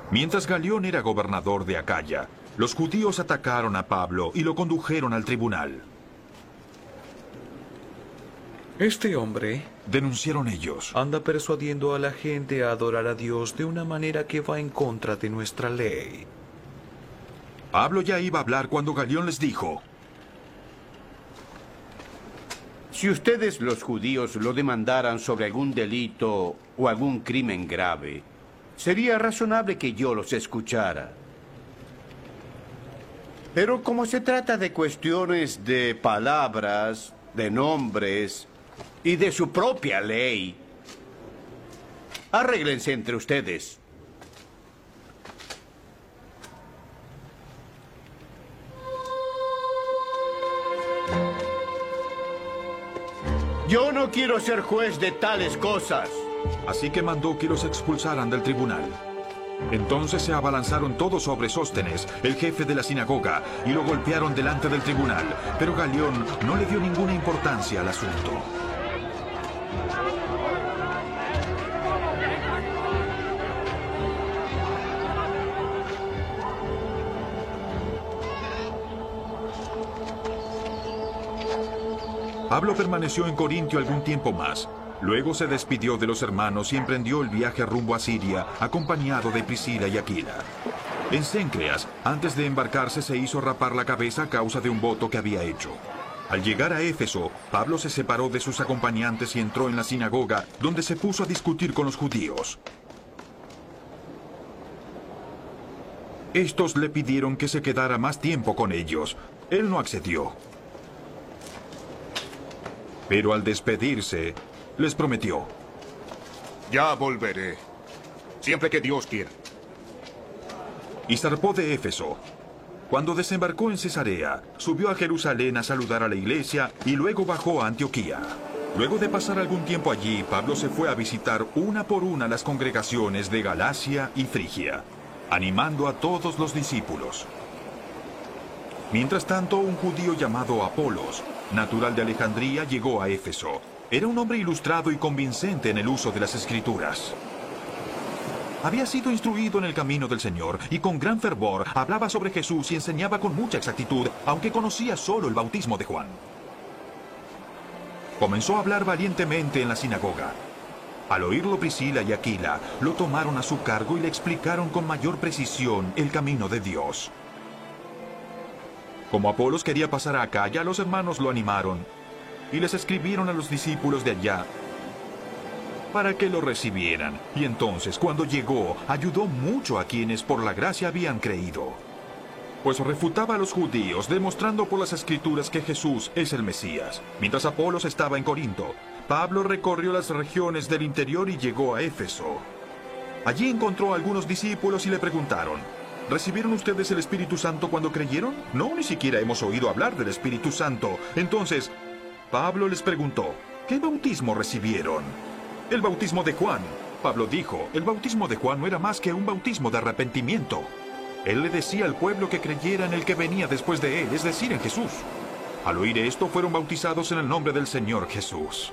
Mientras Galión era gobernador de Acaya, los judíos atacaron a Pablo y lo condujeron al tribunal. Este hombre Denunciaron ellos. anda persuadiendo a la gente a adorar a Dios de una manera que va en contra de nuestra ley. Pablo ya iba a hablar cuando Galión les dijo: Si ustedes los judíos lo demandaran sobre algún delito o algún crimen grave, sería razonable que yo los escuchara. Pero como se trata de cuestiones de palabras, de nombres y de su propia ley, arréglense entre ustedes. Yo no quiero ser juez de tales cosas. Así que mandó que los expulsaran del tribunal. Entonces se abalanzaron todos sobre Sóstenes, el jefe de la sinagoga, y lo golpearon delante del tribunal. Pero Galión no le dio ninguna importancia al asunto. Pablo permaneció en Corintio algún tiempo más. Luego se despidió de los hermanos y emprendió el viaje rumbo a Siria, acompañado de Priscila y Aquila. En Cencreas, antes de embarcarse, se hizo rapar la cabeza a causa de un voto que había hecho. Al llegar a Éfeso, Pablo se separó de sus acompañantes y entró en la sinagoga, donde se puso a discutir con los judíos. Estos le pidieron que se quedara más tiempo con ellos. Él no accedió. Pero al despedirse, les prometió: Ya volveré, siempre que Dios quiera. Y zarpó de Éfeso. Cuando desembarcó en Cesarea, subió a Jerusalén a saludar a la iglesia y luego bajó a Antioquía. Luego de pasar algún tiempo allí, Pablo se fue a visitar una por una las congregaciones de Galacia y Frigia, animando a todos los discípulos. Mientras tanto, un judío llamado Apolos, natural de Alejandría, llegó a Éfeso. Era un hombre ilustrado y convincente en el uso de las Escrituras. Había sido instruido en el camino del Señor y con gran fervor hablaba sobre Jesús y enseñaba con mucha exactitud, aunque conocía solo el bautismo de Juan. Comenzó a hablar valientemente en la sinagoga. Al oírlo, Priscila y Aquila lo tomaron a su cargo y le explicaron con mayor precisión el camino de Dios. Como Apolos quería pasar a Acaya, los hermanos lo animaron y les escribieron a los discípulos de allá para que lo recibieran. Y entonces, cuando llegó, ayudó mucho a quienes por la gracia habían creído, pues refutaba a los judíos, demostrando por las Escrituras que Jesús es el Mesías. Mientras Apolos estaba en Corinto, Pablo recorrió las regiones del interior y llegó a Éfeso. Allí encontró a algunos discípulos y le preguntaron: ¿recibieron ustedes el Espíritu Santo cuando creyeron? No, ni siquiera hemos oído hablar del Espíritu Santo. Entonces, Pablo les preguntó: ¿qué bautismo recibieron? El bautismo de Juan. Pablo dijo: el bautismo de Juan no era más que un bautismo de arrepentimiento. Él le decía al pueblo que creyera en el que venía después de él, es decir, en Jesús. Al oír esto, fueron bautizados en el nombre del Señor Jesús.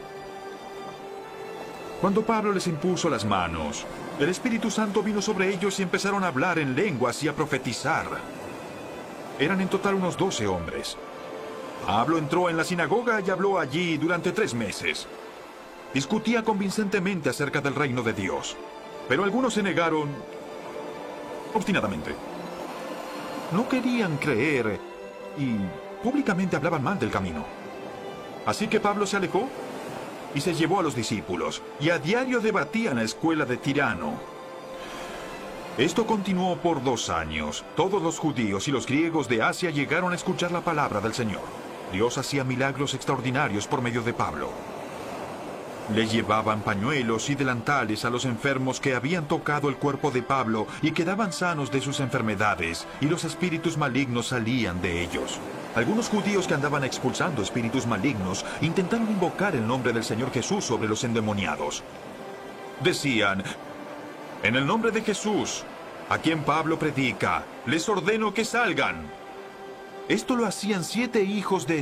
Cuando Pablo les impuso las manos, el Espíritu Santo vino sobre ellos y empezaron a hablar en lenguas y a profetizar. Eran en total unos 12 hombres. Pablo entró en la sinagoga y habló allí durante 3 meses. Discutía convincentemente acerca del reino de Dios, pero algunos se negaron obstinadamente. No querían creer y públicamente hablaban mal del camino. Así que Pablo se alejó y se llevó a los discípulos, y a diario debatían en la escuela de Tirano. Esto continuó por 2 años. Todos los judíos y los griegos de Asia llegaron a escuchar la palabra del Señor. Dios hacía milagros extraordinarios por medio de Pablo. Le llevaban pañuelos y delantales a los enfermos que habían tocado el cuerpo de Pablo y quedaban sanos de sus enfermedades, y los espíritus malignos salían de ellos. Algunos judíos que andaban expulsando espíritus malignos intentaron invocar el nombre del Señor Jesús sobre los endemoniados. Decían: en el nombre de Jesús, a quien Pablo predica, les ordeno que salgan. Esto lo hacían 7 hijos de